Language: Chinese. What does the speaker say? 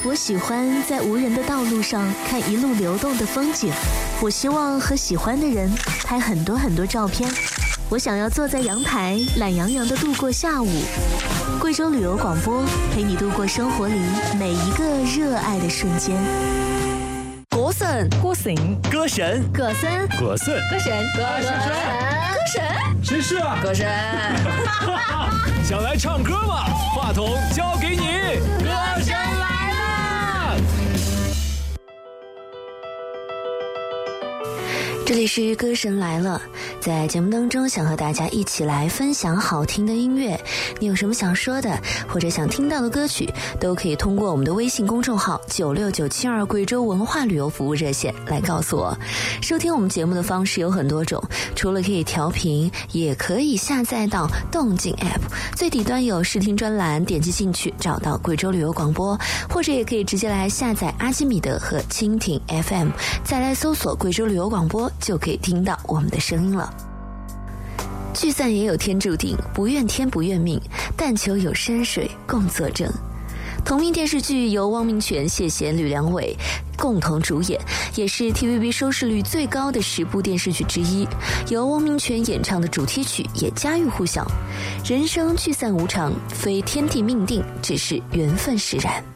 我喜欢在无人的道路上看一路流动的风景，我希望和喜欢的人拍很多很多照片，我想要坐在阳台懒洋洋地度过下午。贵州旅游广播陪你度过生活里每一个热爱的瞬间。 歌神， 歌神， 歌神， 歌神， 歌神， 歌神，歌神， 谁是啊？ 歌神。 想来唱歌吗？话筒交给你，歌神来了。 这里是歌神来了，在节目当中想和大家一起来分享好听的音乐，你有什么想说的或者想听到的歌曲，都可以通过我们的微信公众号96972贵州文化旅游服务热线来告诉我。收听我们节目的方式有很多种，除了可以调频，也可以下载到动静 App， 最底端有视听专栏，点击进去找到贵州旅游广播，或者也可以直接来下载阿基米德和蜻蜓 FM， 再来搜索贵州旅游广播，就可以听到我们的声音了。聚散也有天注定，不怨天不怨命，但求有山水共作证。同名电视剧由汪明荃、谢贤、吕良伟共同主演，也是 TVB 收视率最高的10部电视剧之一。由汪明荃演唱的主题曲也家喻户晓。人生聚散无常，非天地命定，只是缘分使然。